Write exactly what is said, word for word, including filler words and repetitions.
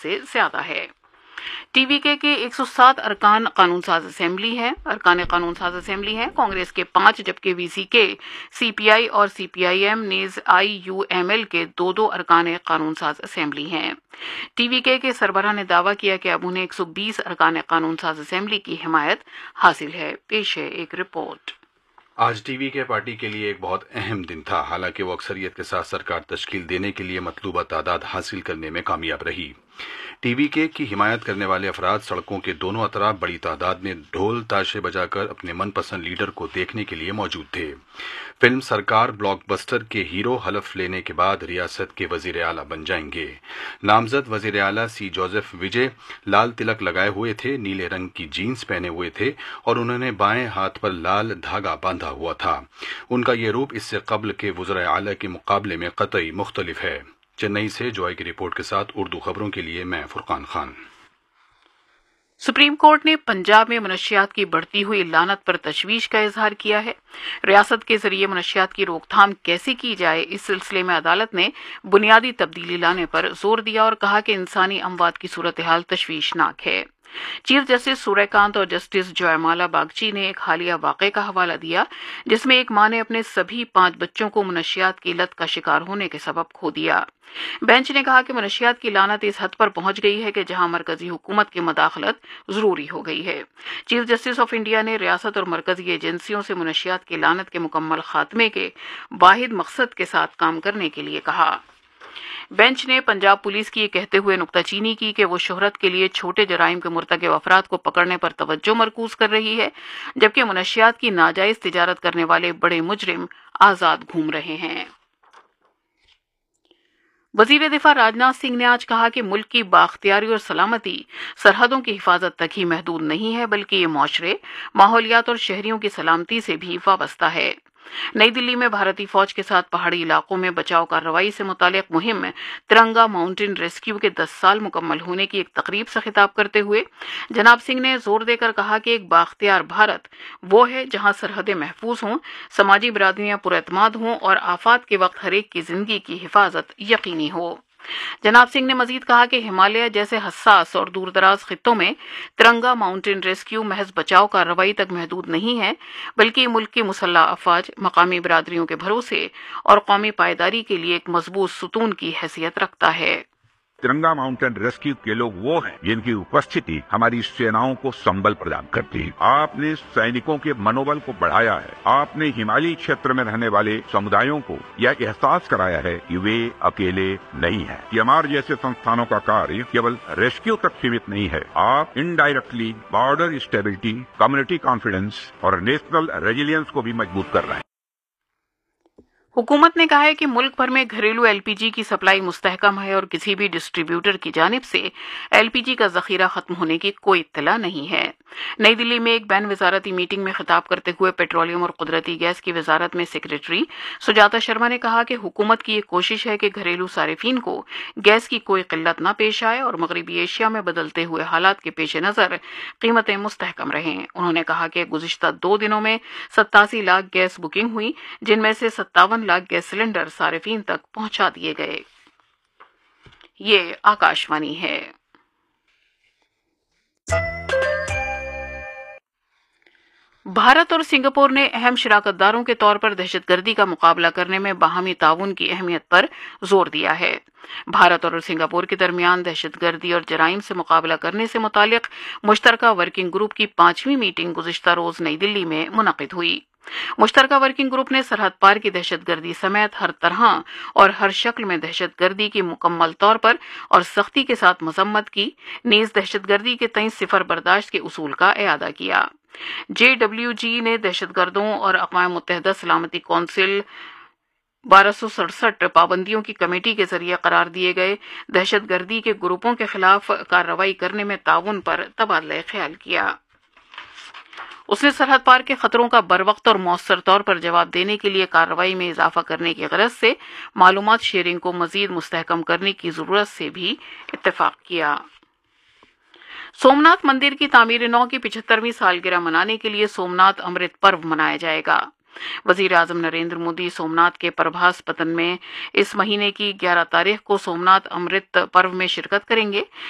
سے زیادہ ہے۔ ٹی وی کے کے ایک سو سات ارکان قانون ساز اسمبلی ہیں ارکان قانون ساز اسمبلی ہیں کانگریس کے پانچ جبکہ وی سی کے، سی پی آئی اور سی پی آئی ایم نیز آئی یو ایم ایل کے دو دو ارکان قانون ساز اسمبلی ہیں۔ ٹی وی کے کے سربراہ نے دعویٰ کیا کہ اب انہیں ایک سو بیس ارکان قانون ساز اسمبلی کی حمایت حاصل ہے۔ پیش ہے ایک رپورٹ۔ آج ٹی وی کے پارٹی کے لیے ایک بہت اہم دن تھا، حالانکہ وہ اکثریت کے ساتھ سرکار تشکیل دینے کے لیے مطلوبہ تعداد حاصل کرنے میں کامیاب رہی۔ ٹی وی کے کی حمایت کرنے والے افراد سڑکوں کے دونوں اطراف بڑی تعداد میں ڈھول تاشے بجا کر اپنے من پسند لیڈر کو دیکھنے کے لیے موجود تھے۔ فلم سرکار بلاک بسٹر کے ہیرو حلف لینے کے بعد ریاست کے وزیر اعلیٰ بن جائیں گے۔ نامزد وزیر اعلیٰ سی جوزف وجے لال تلک لگائے ہوئے تھے، نیلے رنگ کی جینز پہنے ہوئے تھے اور انہوں نے بائیں ہاتھ پر لال دھاگا باندھا ہوا تھا۔ ان کا یہ روپ اس سے قبل کے وزراء اعلیٰ کے مقابلے میں قطعی مختلف ہے۔ چنئی سے جوائے کی رپورٹ کے ساتھ اردو خبروں کے لیے میں فرقان خان۔ سپریم کورٹ نے پنجاب میں منشیات کی بڑھتی ہوئی لعنت پر تشویش کا اظہار کیا ہے۔ ریاست کے ذریعے منشیات کی روک تھام کیسے کی جائے، اس سلسلے میں عدالت نے بنیادی تبدیلی لانے پر زور دیا اور کہا کہ انسانی اموات کی صورتحال تشویشناک ہے۔ چیف جسٹس سوریہ کانت اور جسٹس جوائے مالا باگچی نے ایک حالیہ واقعے کا حوالہ دیا جس میں ایک ماں نے اپنے سبھی پانچ بچوں کو منشیات کی لت کا شکار ہونے کے سبب کھو دیا۔ بینچ نے کہا کہ منشیات کی لعنت اس حد پر پہنچ گئی ہے کہ جہاں مرکزی حکومت کی مداخلت ضروری ہو گئی ہے۔ چیف جسٹس آف انڈیا نے ریاست اور مرکزی ایجنسیوں سے منشیات کی لعنت کے مکمل خاتمے کے واحد مقصد کے ساتھ کام کرنے کے لیے کہا۔ بینچ نے پنجاب پولیس کی یہ کہتے ہوئے نکتہ چینی کی کہ وہ شہرت کے لیے چھوٹے جرائم کے مرتکب افراد کو پکڑنے پر توجہ مرکوز کر رہی ہے، جبکہ منشیات کی ناجائز تجارت کرنے والے بڑے مجرم آزاد گھوم رہے ہیں۔ وزیر دفاع راجناتھ سنگھ نے آج کہا کہ ملک کی بااختیاری اور سلامتی سرحدوں کی حفاظت تک ہی محدود نہیں ہے بلکہ یہ معاشرے، ماحولیات اور شہریوں کی سلامتی سے بھی وابستہ ہے۔ نئی دلی میں بھارتی فوج کے ساتھ پہاڑی علاقوں میں بچاؤ کارروائی سے متعلق مہم ترنگا ماؤنٹین ریسکیو کے دس سال مکمل ہونے کی ایک تقریب سے خطاب کرتے ہوئے جناب سنگھ نے زور دے کر کہا کہ ایک بااختیار بھارت وہ ہے جہاں سرحدیں محفوظ ہوں، سماجی برادریاں پراعتماد ہوں اور آفات کے وقت ہر ایک کی زندگی کی حفاظت یقینی ہو۔ جناب سنگھ نے مزید کہا کہ ہمالیہ جیسے حساس اور دور دراز خطوں میں ترنگا ماؤنٹین ریسکیو محض بچاؤ کارروائی تک محدود نہیں ہے بلکہ ملک کی مسلح افواج، مقامی برادریوں کے بھروسے اور قومی پائیداری کے لیے ایک مضبوط ستون کی حیثیت رکھتا ہے۔ ترنگا ماؤنٹین ریسکیو کے لوگ وہ ہیں جن کی اپستھتی ہماری سیناؤں کو سمبل پردان کرتی ہے۔ آپ نے سینکوں کے منوبل کو بڑھایا ہے، آپ نے ہمالی چھیتر میں رہنے والے سمودایوں کو یہ احساس کرایا ہے کہ وہ اکیلے نہیں ہیں۔ یہ ہمارے جیسے سنستھانوں کا کاریہ کیول ریسکیو تک سیمت نہیں ہے، آپ indirectly border stability, community confidence اور نیشنل ریزیلینس کو بھی مضبوط کر رہے ہیں۔ حکومت نے کہا ہے کہ ملک بھر میں گھریلو ایل پی جی کی سپلائی مستحکم ہے اور کسی بھی ڈسٹریبیوٹر کی جانب سے ایل پی جی کا ذخیرہ ختم ہونے کی کوئی اطلاع نہیں ہے۔ نئی دلی میں ایک بین وزارتی میٹنگ میں خطاب کرتے ہوئے پیٹرولیم اور قدرتی گیس کی وزارت میں سیکریٹری سجاتا شرما نے کہا کہ حکومت کی یہ کوشش ہے کہ گھریلو صارفین کو گیس کی کوئی قلت نہ پیش آئے اور مغربی ایشیا میں بدلتے ہوئے حالات کے پیش نظر قیمتیں مستحکم رہیں۔ انہوں نے کہا کہ گزشتہ دو دنوں میں ستاسی لاکھ گیس بکنگ ہوئی جن میں سے ستاون لاکھ گیس سلنڈر صارفین تک پہنچا دیے گئے۔ یہ آکاشوانی ہے۔ بھارت اور سنگاپور نے اہم شراکت داروں کے طور پر دہشت گردی کا مقابلہ کرنے میں باہمی تعاون کی اہمیت پر زور دیا ہے۔ بھارت اور سنگاپور کے درمیان دہشت گردی اور جرائم سے مقابلہ کرنے سے متعلق مشترکہ ورکنگ گروپ کی پانچویں میٹنگ گزشتہ روز نئی دلی میں منعقد ہوئی۔ مشترکہ ورکنگ گروپ نے سرحد پار کی دہشت گردی سمیت ہر طرح اور ہر شکل میں دہشت گردی کی مکمل طور پر اور سختی کے ساتھ مذمت کی، نیز دہشت گردی کے تئیں صفر برداشت کے اصول کا اعادہ کیا۔ جے ڈبلیو جی نے دہشت گردوں اور اقوام متحدہ سلامتی کونسل بارہ سو سڑسٹھ پابندیوں کی کمیٹی کے ذریعے قرار دیے گئے دہشت گردی کے گروپوں کے خلاف کارروائی کرنے میں تعاون پر تبادلہ خیال کیا۔ اس نے سرحد پار کے خطروں کا بروقت اور مؤثر طور پر جواب دینے کے لیے کارروائی میں اضافہ کرنے کی غرض سے معلومات شیئرنگ کو مزید مستحکم کرنے کی ضرورت سے بھی اتفاق کیا۔ سومناتھ مندر کی تعمیر نو کی پچہترویں سالگرہ منانے کے لیے سومناتھ امرت پرو منایا جائے گا۔ وزیر اعظم نریندر مودی سومناتھ کے پربھاس پتن میں اس مہینے کی گیارہ تاریخ کو سومناتھ امرت پرو میں شرکت کریں گے،